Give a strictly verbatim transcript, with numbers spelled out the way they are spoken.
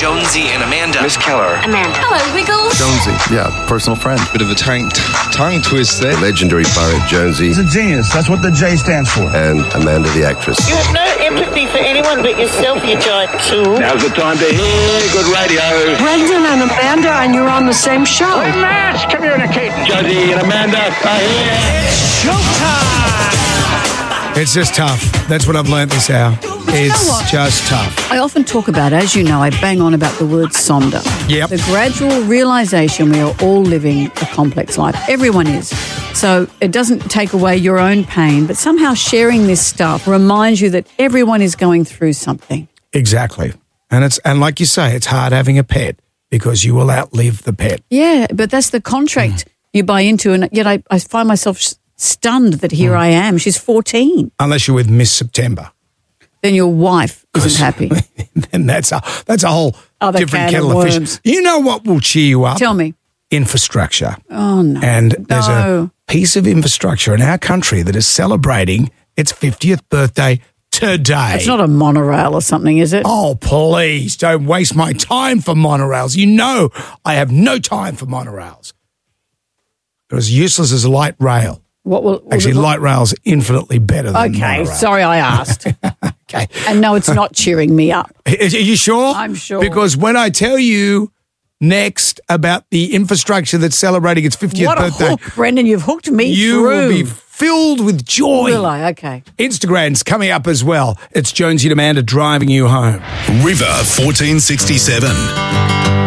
Jonesy and Amanda. Miss Keller. Amanda. Hello, Wiggles. Jonesy, yeah, personal friend. Bit of a tongue, tongue twist there. The legendary pirate Jonesy. He's a genius. That's what the J stands for. And Amanda, the actress. You have no empathy for anyone but yourself, you giant tool. Now's the time to hear good radio. Brendan and Amanda, and you're on the same show. We're mass communicating. Jonesy and Amanda are here. It's showtime! It's just tough. That's what I've learnt this hour. It's just tough. I often talk about, as you know, I bang on about the word sonder. Yep. The gradual realisation we are all living a complex life. Everyone is. So it doesn't take away your own pain, but somehow sharing this stuff reminds you that everyone is going through something. Exactly. And it's and like you say, it's hard having a pet because you will outlive the pet. Yeah, but that's the contract mm. you buy into, and yet I, I find myself stunned that here mm. I am. She's fourteen. Unless you're with Miss September. Then your wife isn't happy. Then that's a that's a whole Other different can kettle of of, worms. fish. You know what will cheer you up? Tell me. Infrastructure. Oh, no. And there's no. a piece of infrastructure in our country that is celebrating its fiftieth birthday today. It's not a monorail or something, is it? Oh, please, don't waste my time for monorails. You know I have no time for monorails. They're as useless as a light rail. What will, will Actually, it, light rail's infinitely better than Okay, monorail. sorry I asked. Okay. And no, it's not cheering me up. Are you sure? I'm sure. Because when I tell you next about the infrastructure that's celebrating its fiftieth what birthday. What a hook, Brendan. You've hooked me you through. will be filled with joy. Will I? Okay. Instagram's coming up as well. It's Jonesy and Amanda driving you home. River fourteen sixty-seven.